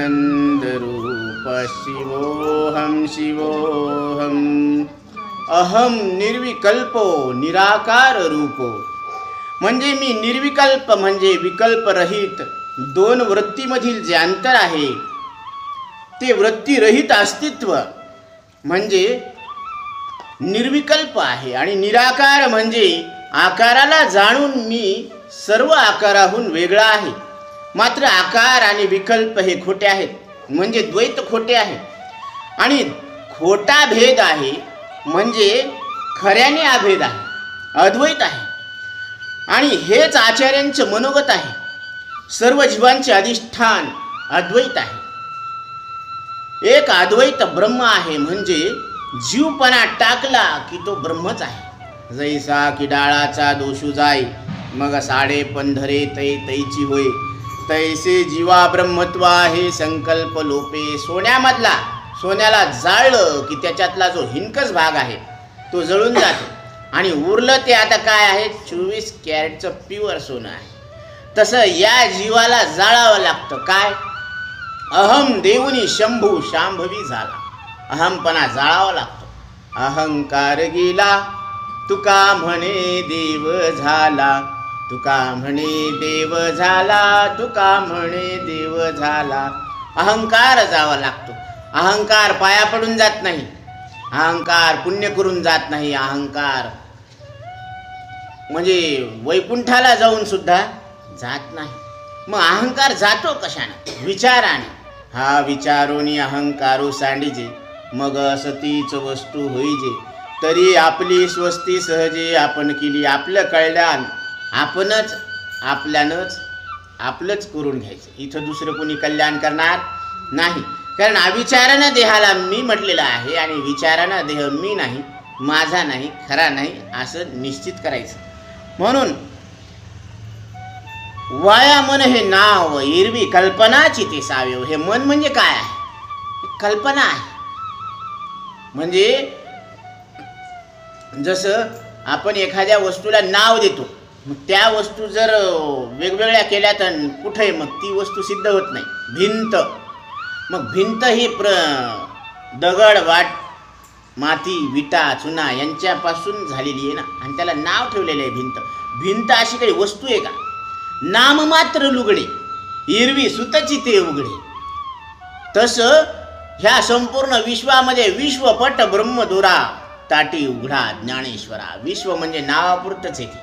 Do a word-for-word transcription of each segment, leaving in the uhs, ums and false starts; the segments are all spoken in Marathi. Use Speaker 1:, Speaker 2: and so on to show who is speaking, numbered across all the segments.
Speaker 1: रूप शिवोहम शिवोहम अहम निर्विकल्पो निराकार रूपो. म्हणजे मी निर्विकल्प म्हणजे विकल्प रहित. दोन वृत्तीमधील जे अंतर आहे ते वृत्तीरहित अस्तित्व म्हणजे निर्विकल्प आहे. आणि निराकार म्हणजे आकाराला जाणून मी सर्व आकाराहून वेगळा आहे. मात्र आकार आणि विकल्प हे खोटे आहेत, म्हणजे द्वैत खोटे आहे. आणि खोटा भेद आहे म्हणजे खऱ्याने अभेद आहे, अद्वैत आहे. आणि हेच आचार्यांचे मनोगत आहे. सर्व जीवांचे अधिष्ठान अद्वैत आहे. एक अद्वैत ब्रह्म आहे म्हणजे जीवपणा टाकला की तो ब्रह्मच आहे. जैसा की डाळाचा दोषू जाय मग साडे पंधरे तै तैची होय, तैसे जीवा ब्रह्मत्व आहे संकल्प लोपे. सोन्यामधला सोन्याला जाळलं की त्याच्यातला जो हिनकस भाग आहे तो जळून जातो आणि उरलं ते आता काय आहे, चोवीस कॅरेटचं प्युअर सोनं आहे. तसं या जीवाला जाळावं लागतं. काय? अहम देऊनी शंभू शांभवी झाला. अहमपणा जाळावा लागतो. अहंकार गेला तुका म्हणे देव झाला, तुका म्हणे देव झाला, तुका म्हणे देव झाला. अहंकार जावा लागतो. अहंकार पाया पडून जात नाही, अहंकार पुण्य करून जात नाही. अहंकार म्हणजे वैकुंठाला जाऊन सुद्धा जात नाही. मग अहंकार जातो कशाने? विचाराने. हा विचारोनी अहंकारो सांडिजे, मग असतीच वस्तू होईजे. तरी आपली स्वस्ती सहजे आपण केली. आपलं कल्याण आपणच आपल्यानंच आपलंच करून घ्यायचं. इथं दुसरं कोणी कल्याण करणार नाही. कारण अविचारानं देहाला मी म्हटलेलं आहे आणि विचारानं देह मी नाही, माझा नाही, खरा नाही असं निश्चित करायचं. म्हणून वाया मन हे नाव एरवी कल्पनाची ते सावेव. हे मन म्हणजे काय आहे? कल्पना आहे. म्हणजे जसं आपण एखाद्या वस्तूला नाव देतो, मग त्या वस्तू जर वेगवेगळ्या केल्या तर कुठे मग ती वस्तू सिद्ध होत नाही. भिंत, मग भिंत ही प्र दगड वाट माती विटा चुना यांच्यापासून झालेली आहे ना, आणि त्याला नाव ठेवलेलं आहे भिंत. भिंत अशी काही वस्तू आहे का? नाम मात्र लुगडे एरवी सुतची ते उघडे. तसं ह्या संपूर्ण विश्वामध्ये विश्वपट ब्रह्मदुरा ताटी उघडा ज्ञानेश्वरा. विश्व म्हणजे नावापुरतंच आहे.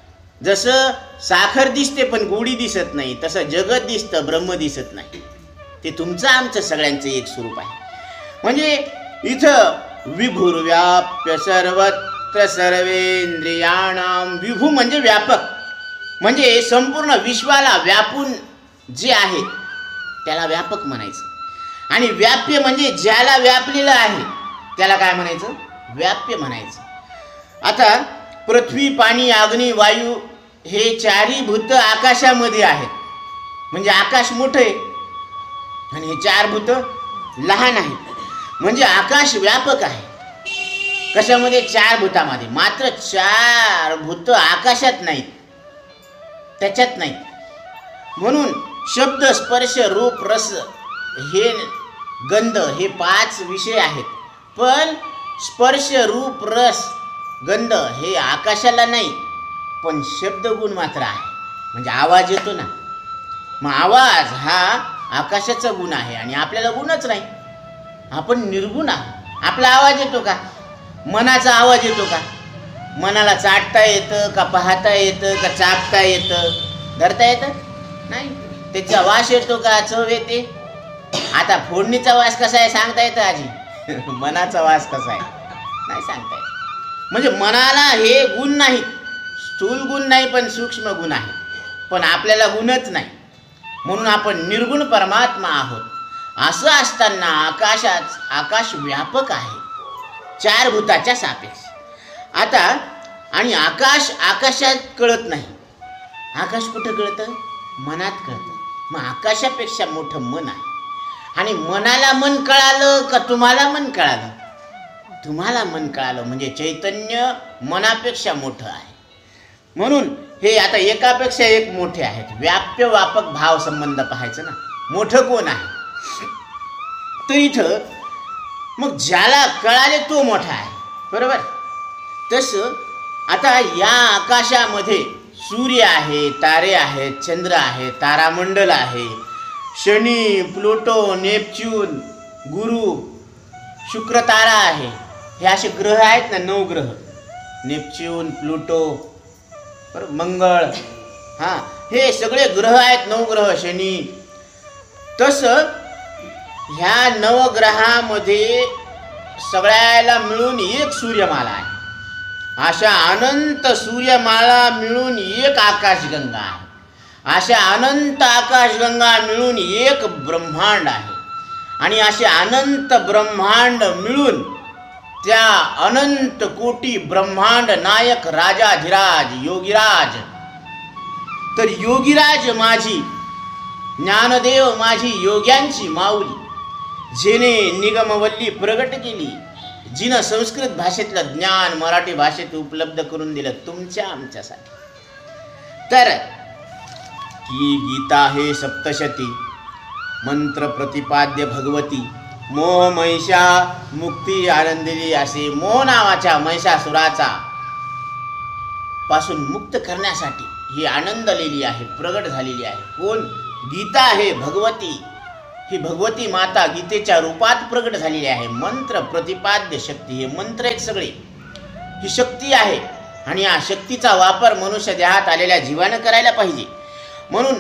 Speaker 1: जसं साखर दिसते पण गोडी दिसत नाही, तसं जगत दिसतं ब्रह्म दिसत नाही. ते तुमचं आमचं सगळ्यांचं एक स्वरूप आहे. म्हणजे इथं विभुर्व्याप्य सर्वत्र सर्वेंद्रियाणाम. विभू म्हणजे व्यापक, म्हणजे संपूर्ण विश्वाला व्यापून जे आहे त्याला व्यापक म्हणायचं. आणि व्याप्य म्हणजे ज्याला व्यापलेलं आहे त्याला काय म्हणायचं? व्याप्य म्हणायचं. आता पृथ्वी पाणी अग्नी वायू हे चारही भूत आकाशामध्ये आहेत. म्हणजे आकाश मोठं आहे आणि हे चार भूत लहान आहेत. म्हणजे आकाश व्यापक आहे. कशामध्ये? चार भूतामध्ये. मात्र चार भूत आकाशात नाहीत, त्याच्यात नाहीत. म्हणून शब्द स्पर्श रूप रस हे गंध हे पाच विषय आहेत. पण स्पर्श रूप रस गंध हे आकाशाला नाही, पण शब्दगुण मात्र आहे. म्हणजे आवाज येतो ना, मग आवाज हा आकाशाचा गुण आहे आणि आपल्याला गुणच नाही. आपण निर्गुण आहोत. आपला आवाज येतो का? मनाचा आवाज येतो का? मनाला चाटता येतं का? पाहता येतं का? चापता येतं? धरता येतं नाही. त्याचा वास येतो का? चव येते. आता फोडणीचा वास कसा आहे सांगता येतं आजी? मनाचा वास कसा आहे नाही सांगता येत. म्हणजे मनाला हे गुण नाही, स्थूल गुण नाही पण सूक्ष्म गुण आहे. पण आपल्याला गुणच नाही, म्हणून आपण निर्गुण परमात्मा आहोत. असं असताना आकाशात आकाश व्यापक आहे चार भूताच्या सापेक्ष. आता आणि आकाश आकाशात कळत नाही. आकाश कुठं कळतं? मनात कळतं. मग आकाशापेक्षा मोठं मन आहे. आणि मनाला मन कळालं का तुम्हाला मन कळालं? तुम्हाला मन कळालं म्हणजे चैतन्य मनापेक्षा मोठं आहे. म्हणून हे आता एकापेक्षा एक मोठे आहेत. व्याप्य व्यापक भाव संबंध पाहायचं ना. मोठं कोण आहे? तर इथं मग ज्याला कळाले तो मोठा आहे, बरोबर. तसं आता या आकाशामध्ये सूर्य आहे, तारे आहेत, चंद्र आहे, तारामंडल आहे, शनी, प्लुटो, नेपच्यून, गुरु, शुक्र तारा आहे. हे असे ग्रह आहेत ना, नऊ ग्रह. नेपच्यून, प्लुटो, बरोबर, मंगळ, हां, हे सगळे ग्रह आहेत, नऊ ग्रह, शनी. तसं ह्या नवग्रहामध्ये सगळ्याला मिळून एक सूर्यमाला आहे. अशा अनंत सूर्यमाला मिळून एक आकाशगंगा आहे. अशा अनंत आकाशगंगा मिळून एक ब्रह्मांड आहे. आणि असे अनंत ब्रह्मांड मिळून त्या अनंत कोटी ब्रह्मांड नायक राजाधिराज योगीराज. तर योगीराज माझी, ज्ञानदेव माझी योग्यांची माऊली, जेने निगमवल्ली प्रगट केली, जिनं संस्कृत भाषेतलं ज्ञान मराठी भाषेत उपलब्ध करून दिलं तुमच्या आमच्यासाठी. तर की गीता हे सप्तशती मंत्र प्रतिपाद्य भगवती, मोह महिषा मुक्ती आनंदिली, असे मोह नावाच्या महिषासुराचा पासून मुक्त करण्यासाठी ही आनंद लिहिली आहे, प्रगट झालेली आहे. कोण? गीता हे भगवती, ही भगवती माता गीतेच्या रूपात प्रगट झालेली आहे. मंत्र प्रतिपाद्य शक्ती, हे मंत्र आहेत सगळे, ही शक्ती आहे. आणि या शक्तीचा वापर मनुष्य देहात आलेल्या जीवानं करायला पाहिजे. म्हणून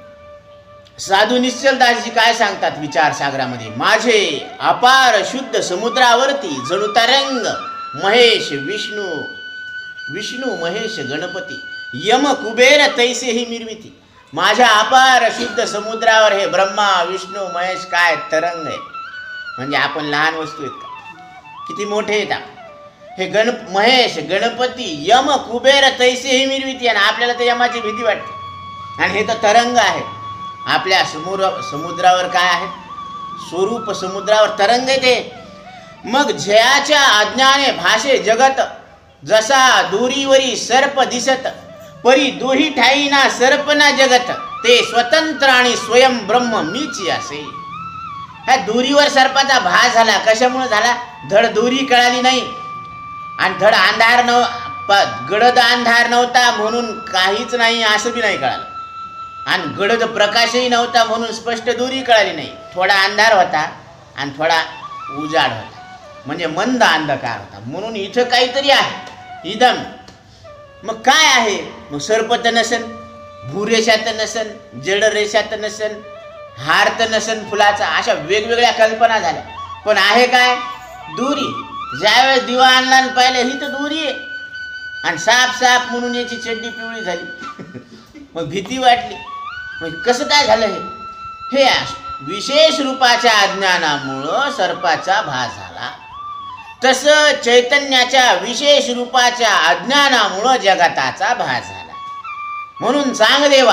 Speaker 1: साधू निश्चलदासजी काय सांगतात विचार सागरामध्ये, माझे अपार शुद्ध समुद्रावरती जणू तरंग महेश विष्णू, विष्णू महेश गणपती, यम कुबेर तैसेही निर्मिती. माझ्या अपार शुद्ध समुद्रावर हे ब्रह्मा विष्णू महेश काय तरंग आहे. म्हणजे आपण लहान वस्तू आहेत का? किती मोठे आहेत हे गण महेश गणपती यम कुबेर तैसेही निर्मिती. आणि आपल्याला तर यमाची भीती वाटते. आणि हे तर तरंग आहे. आपल्या समुद्र समुद्रावर काय आहे? स्वरूप समुद्रावर तरंग येते. मग जयाच्या अज्ञाने भाषे जगत, जसा दोरीवरी सर्प दिसत, परी दोही ठाई ना सर्प ना जगत, ते स्वतंत्र आणि स्वयं ब्रह्म मीच असे. ह्या दोरीवर सर्पाचा भास झाला. कशामुळे झाला? धड दोरी कळाली नाही आणि धड अंधार नव गडद अंधार नव्हता म्हणून काहीच नाही असं बी नाही कळालं. आणि गडद प्रकाशही नव्हता म्हणून स्पष्ट दोरी कळाली नाही. थोडा अंधार होता आणि थोडा उजाड होता, म्हणजे मंद अंधकार होता. म्हणून इथं काहीतरी आहे इदम. मग काय आहे? मग सर्प तर नसन, भूरेषा तर नसन, जड रेषा तर नसन, हार तर नसन फुलाचा. अशा वेगवेगळ्या कल्पना झाल्या. पण आहे काय? दोरी. ज्यावेळेस दिवा आणला आणि पाहिलं ही तर दोरी आहे. आणि साप साप म्हणून याची चड्डी पिवळी झाली. मग भीती वाटली. मग कसं काय झालं हे? हे विशेष रूपाच्या अज्ञानामुळं सर्पाचा भास झाला. तसं चैतन्याच्या विशेष रूपाच्या अज्ञानामुळं जगताचा भास झाला. म्हणून चांगदेवा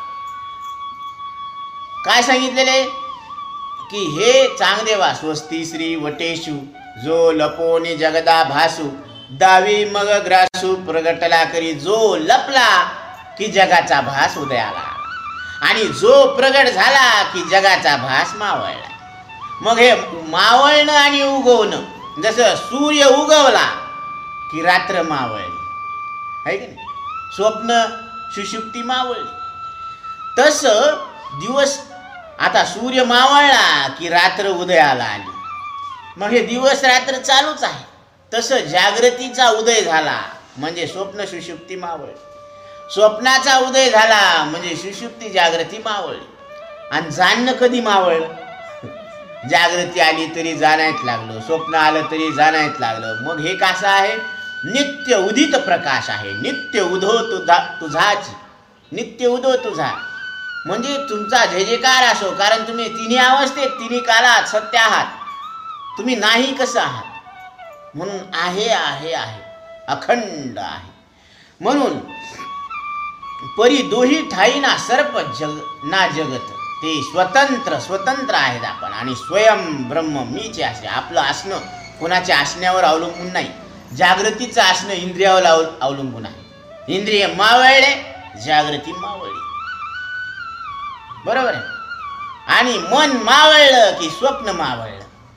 Speaker 1: काय सांगितलेले की हे चांगदेवा स्वस्ती श्री वटेशू, जो लपोनी जगदा भासू, दावी मग ग्रासू प्रगटला करी, जो लपला की जगाचा भास उदयाला, आणि जो प्रगट झाला की जगाचा भास मावळला. मग हे मावळणं आणि उगवणं, जसं सूर्य उगवला की रात्र मावळली आहे की नाही, स्वप्न सुषुप्ती मावळली. तसं दिवस आता सूर्य मावळला की रात्र उदयाला आली. मग हे दिवस रात्र चालूच आहे. तसं जागृतीचा उदय झाला म्हणजे स्वप्न सुषुप्ती मावळली, स्वप्नाचा उदय झाला म्हणजे सुषुप्ती जागृती मावळली. आणि जाणणं कधी मावळलं? जागृती आली तरी जाणायच लागलं, स्वप्न आलं तरी जाणायच लागलं. मग हे कसं आहे? नित्य उदित प्रकाश आहे. नित्य उधो तुझा तुझाची, नित्य उदो तुझा म्हणजे तुमचा जय जयकार असो. कारण तुम्ही तिन्ही अवस्थेत तिन्ही काळात सत्य आहात. तुम्ही नाही कसं आहात? म्हणून आहे आहे आहे अखंड आहे. म्हणून परी दोही ठाई ना सर्प जग ना जगत, ते स्वतंत्र स्वतंत्र आहेत आपण. आणि स्वयं ब्रह्म मीच असे. आपलं असणं कोणाच्या असण्यावर अवलंबून नाही. जागृतीचं असणं इंद्रियावर अवलंबून आहे. इंद्रिय मावळले, जागृती मावळली. बरोबर आहे. आणि मन मावळलं की स्वप्न मावळलं.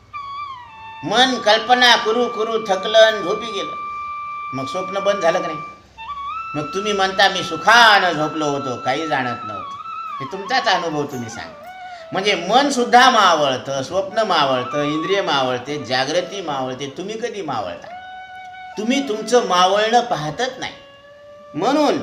Speaker 1: मन कल्पना करू करू थकलं आणि झोपी गेलं, मग स्वप्न बंद झालं का नाही? मग तुम्ही म्हणता मी सुखानं झोपलो होतो, काही जाणत नव्हतं. हे तुमचाच अनुभव तुम्ही सांगा. म्हणजे मन सुद्धा मावळतं, स्वप्न मावळतं, इंद्रिय मावळते, जागृती मावळते. तुम्ही कधी मावळता? तुम्ही तुमचं मावळणं पाहतच नाही. म्हणून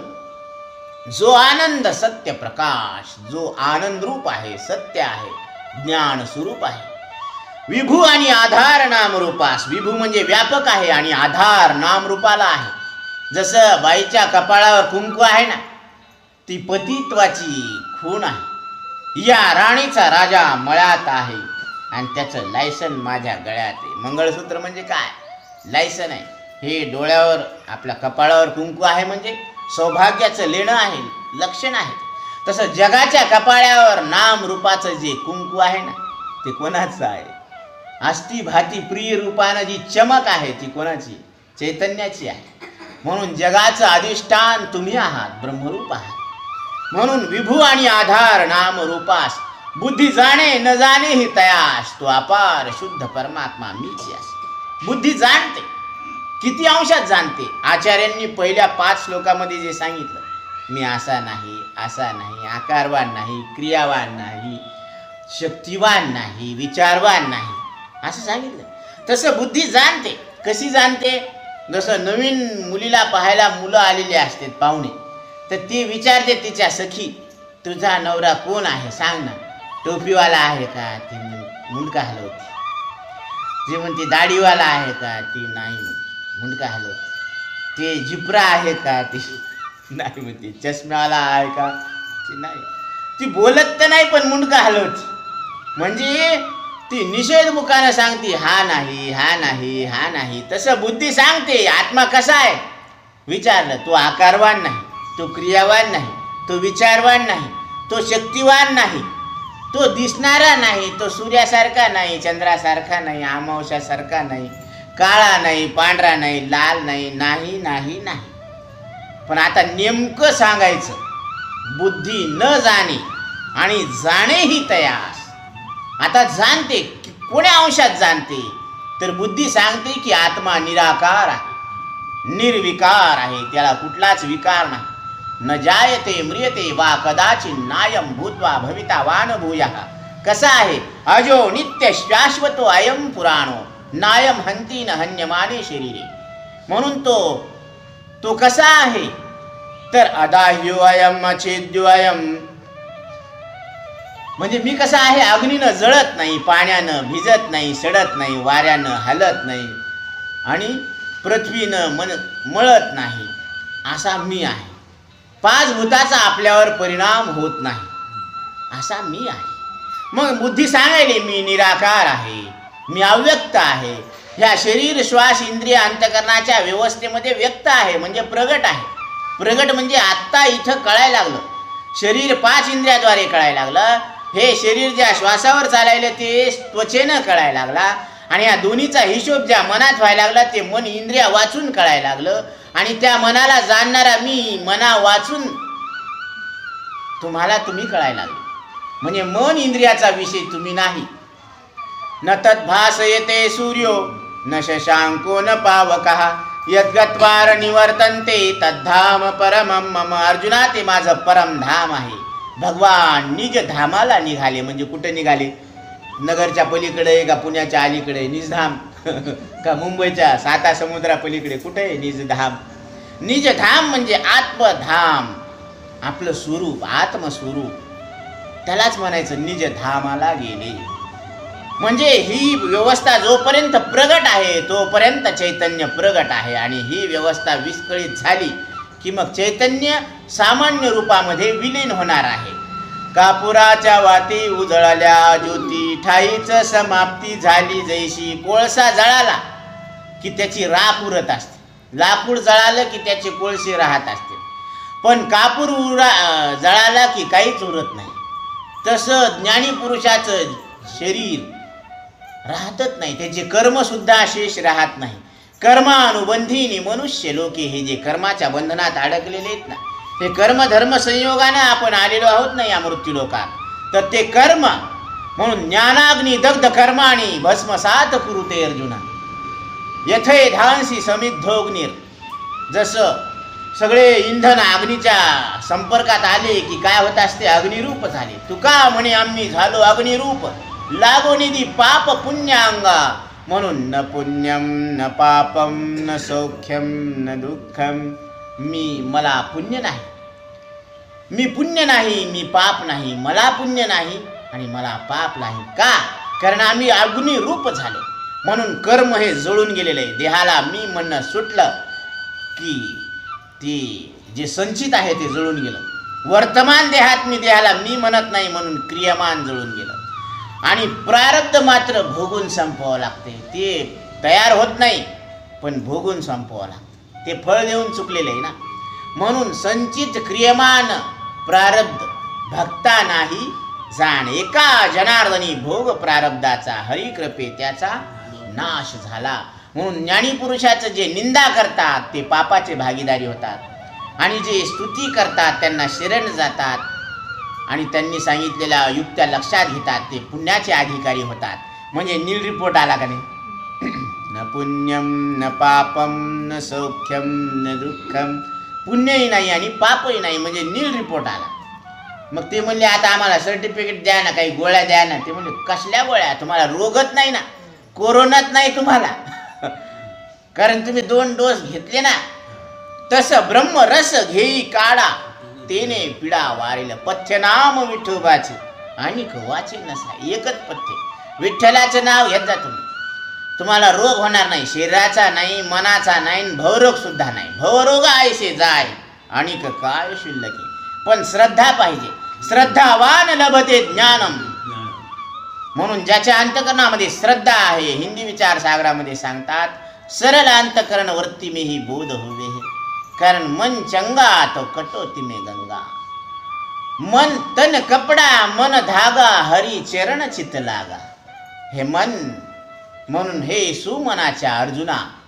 Speaker 1: जो आनंद सत्य प्रकाश, जो आनंद रूप आहे, सत्य आहे, ज्ञान स्वरूप आहे, विभू आणि आधार नामरूपास. विभू म्हणजे व्यापक आहे आणि आधार नामरूपाला आहे. जसं बाईच्या कपाळावर कुंकू आहे ना, ती पतित्वाची खूण आहे. या राणीचा राजा मळ्यात आहे आणि त्याचं लायसन माझ्या गळ्यात आहे. मंगळसूत्र म्हणजे काय? लायसन आहे. हे डोळ्यावर आपल्या कपाळावर कुंकू आहे म्हणजे सौभाग्याचं लेणं आहे, लक्षण आहे. तसं जगाच्या कपाळावर नाम रूपाचं जे कुंकू आहे ना, ते कोणाचं आहे? अस्ति भाती प्रिय रूपानं जी चमक आहे ती कोणाची? चैतन्याची आहे. म्हणून जगाचं अधिष्ठान तुम्ही आहात, ब्रह्मरूप आहात. म्हणून विभू आणि आधार नाम रूपास बुद्धी जाणे न जाणे ही तयास. तो अपार शुद्ध परमात्मा मीच यास. बुद्धी जाणते, किती अंशात जाणते? आचार्यांनी पहिल्या पाच श्लोकामध्ये जे सांगितलं, मी असा नाही, असा नाही, आकारवान नाही, क्रियावान नाही, शक्तिवान नाही, विचारवान नाही, असं सांगितलं. तसं बुद्धी जाणते. कशी जाणते? जसं नवीन मुलीला पाहायला मुलं आलेले असतात, पाहुणे, तर ती विचारते तिच्या सखी, तुझा नवरा कोण आहे सांग ना, टोपीवाला आहे का? ती मुंडका हलवते. ती म्हणते दाढीवाला आहे का? ती नाही, मुंडका हलवते. ते जिपरा आहे का? ती नाही म्हणते. चष्म्यावाला आहे का? ती नाही. ती बोलत तर नाही पण मुंडका हलवते. म्हणजे ती निषेध मुखानं सांगते, हा नाही, हा नाही, हा नाही. तसं बुद्धी सांगते आत्मा कसा आहे. विचारलं, तो आकारवान नाही, तो क्रियावान नाही, तो विचारवान नाही, तो शक्तिवान नाही, तो दिसणारा नाही, तो सूर्यासारखा नाही, चंद्रासारखा नाही, अमावस्यासारखा नाही, काळा नाही, पांढरा नाही, लाल नाही, नाही नाही नाही. पण आता नेमकं सांगायचं, बुद्धी न जाणे आणि जाणे ही तयास. आता जाणते, कोण्या अंशात जाणते? तर बुद्धी सांगते की आत्मा निराकार आहे, निर्विकार आहे, त्याला कुठलाच विकार नाही. न जायते म्रियते वा कदाचित नायम भूत्वा भवितावान भूयः. कसा आहे? अजो नित्य शाश्वतो अयम पुराणो नायम हंती न हन्यमाने शरीरे. म्हणून तो तो कसा आहे? तर अदाह्यो अयम अछेद्यो अयम. म्हणजे मी कसा आहे? अग्नीनं जळत नाही, पाण्यानं भिजत नाही, सडत नाही, वाऱ्यानं हलत नाही आणि पृथ्वीनं मन मळत नाही, असा मी आहे. पाच भूताचा आपल्यावर परिणाम होत नाही, असा मी आहे. मग बुद्धी सांगायले मी निराकार आहे, मी अव्यक्त आहे. ह्या शरीर श्वास इंद्रिय अंतकरणाच्या व्यवस्थेमध्ये व्यक्त आहे म्हणजे प्रगट आहे. प्रगट म्हणजे आत्ता इथं कळायला लागलं. शरीर पाच इंद्रियाद्वारे कळायला लागलं. हे शरीर ज्या श्वासावर चालायला ते त्वचेनं कळायला लागला आणि या दोन्हीचा हिशोब ज्या मनात व्हायला लागला ते मन इंद्रिया वाचून कळायला लागलं आणि त्या मनाला जाणणारा मी मना वाचून तुम्हाला तुम्ही कळायला लागले. म्हणजे मन इंद्रियाचा विषय तुम्ही नाही. न तद्भासयते सूर्यो न शशांको न पावकः यद्गत्वार निवर्तन्ते तद्धाम परमं मम. अर्जुना, ते माझं परम धाम आहे. भगवान निज धामाला निघाले. म्हणजे कुठे निघाले? नगरच्या पलीकडे का पुण्याच्या अलीकडे निजधाम का मुंबईच्या साता समुद्रा पलीकडे? कुठे आहे निजधाम? निजधाम म्हणजे आत्मधाम, आपलं स्वरूप, आत्मस्वरूप, त्यालाच म्हणायचं निजधामाला गेले. म्हणजे ही व्यवस्था जोपर्यंत प्रगट आहे तोपर्यंत चैतन्य प्रगट आहे आणि ही व्यवस्था विस्कळीत झाली की मग चैतन्य सामान्य रूपामध्ये विलीन होणार आहे. कापुराच्या वाती उजळल्या ज्योती ठाईच समाप्ती झाली. जैशी कोळसा जळाला की त्याची राख उरत असते, लाकूड जळालं की त्याचे कोळसे राहत असते, पण कापूर उरा जळाला की काहीच उरत नाही. तसं ज्ञानी पुरुषाचं शरीर राहतच नाही, त्याचे कर्म सुद्धा शेष राहत नाही. कर्मानुबंधीनी मनुष्य लोके, हे जे कर्माच्या बंधनात अडकलेले आहेत ना, ते कर्म धर्म संयोगाने आपण आलेलो आहोत ना या मृत्यू लोकात. तर ते कर्म म्हणून ज्ञानाग्नी दग्ध कर्माणी भस्मसात कुरुते अर्जुना यथे धांसी समिद्धोग्नीर. जसं सगळे इंधन अग्नीच्या संपर्कात आले की काय होत असते, अग्निरूप झाले. तुका म्हणे आम्ही झालो अग्निरूप, लागो निधी पाप पुण्यांगा. म्हणून न पुण्यम न पापम न सौख्यम न दुःखम. मी मला पुण्य नाही, मी पुण्य नाही, मी पाप नाही. मला पुण्य नाही आणि मला पाप नाही. का? कारण आम्ही अग्निरूप झालो. म्हणून कर्म हे जळून गेलेलं आहे. देहाला मी म्हणणं सुटलं की ते जे संचित आहे ते जळून गेलं. वर्तमान देहात मी देहाला मी म्हणत नाही म्हणून क्रियमान जळून गेलं. आणि प्रारब्ध मात्र भोगून संपवावं लागते. ते तयार होत नाही पण भोगून संपवावं लागतं. ते फळ देऊन चुकलेलं आहे ना. म्हणून संचित क्रियमान प्रारब्ध भक्ता नाही जाण. एका जनार्दनी भोग प्रारब्धाचा, हरी कृपे त्याचा नाश झाला. म्हणून ज्ञानीपुरुषाचं जे निंदा करतात ते पापाचे भागीदारी होतात, आणि जे स्तुती करतात त्यांना शरण जातात, आणि त्यांनी सांगितलेल्या युक्त्या लक्षात घेतात ते पुण्याचे अधिकारी होतात. म्हणजे नील रिपोर्ट आला का नाही. न पुण्यम न पापम न सौख्यम न दुःखम. पुण्यही नाही आणि पापही नाही म्हणजे नील रिपोर्ट आला. मग ते म्हणले आता आम्हाला सर्टिफिकेट द्या ना, काही गोळ्या द्या ना. ते म्हणले कसल्या गोळ्या, तुम्हाला रोगच नाही ना, कोरोनाच नाही तुम्हाला, कारण तुम्ही दोन डोस घेतले ना. तसं ब्रह्मरस घेई काढा तेने पिडा वारेल. पथ्य नाम विठोबाचे आणि वाचे नसा. एकच पथ्य, विठ्ठलाचं नाव घेत जा तुम्ही. तुम्हाला रोग होणार नाही, शरीराचा नाही, मनाचा नाही, भवरोग सुद्धा नाही. भवरोग आयसे जाय आणि काय शिल्लकी. पण श्रद्धा पाहिजे. श्रद्धावान लभते ज्ञानम. म्हणून ज्याच्या अंतकरणामध्ये श्रद्धा आहे, हिंदी विचार सागरामध्ये सांगतात, सरल अंतकरण वृत्ती में ही बोध होवे. कारण मन चंगा तो कटोती में गंगा. मन तन कपडा मन धागा, हरी चरण चित लागा. हे मन, म्हणून हे सुमनाच्या अर्जुना